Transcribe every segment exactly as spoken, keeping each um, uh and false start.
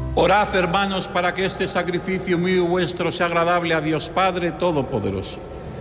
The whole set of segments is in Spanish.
Orad, hermanos, para que este sacrificio mío y vuestro sea agradable a Dios Padre Todopoderoso.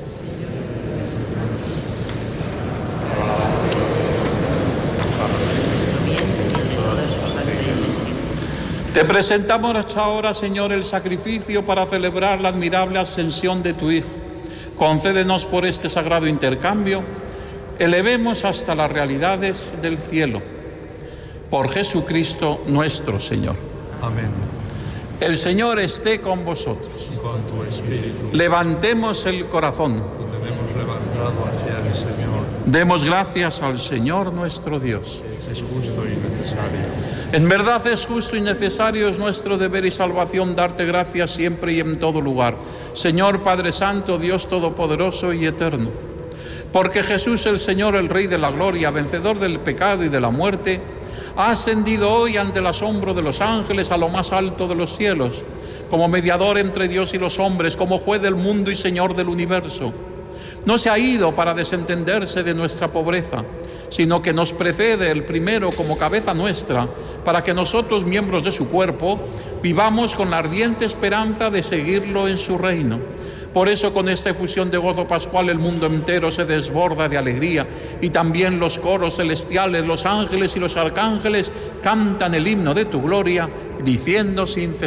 Te presentamos ahora, Señor, el sacrificio para celebrar la admirable ascensión de tu Hijo. Concédenos por este sagrado intercambio, elevemos hasta las realidades del cielo. Por Jesucristo nuestro Señor. Amén. El Señor esté con vosotros. Y con tu espíritu. Levantemos el corazón. Lo tenemos levantado hacia el Señor. Demos gracias al Señor nuestro Dios. Es justo y necesario. En verdad es justo y necesario, es nuestro deber y salvación darte gracias siempre y en todo lugar. Señor Padre Santo, Dios Todopoderoso y Eterno. Porque Jesús el Señor, el Rey de la Gloria, vencedor del pecado y de la muerte, ha ascendido hoy ante el asombro de los ángeles a lo más alto de los cielos, como mediador entre Dios y los hombres, como juez del mundo y Señor del universo. No se ha ido para desentenderse de nuestra pobreza, sino que nos precede el primero como cabeza nuestra, para que nosotros, miembros de su cuerpo, vivamos con la ardiente esperanza de seguirlo en su reino. Por eso, con esta efusión de gozo pascual, el mundo entero se desborda de alegría, y también los coros celestiales, los ángeles y los arcángeles cantan el himno de tu gloria, diciendo sin cesar: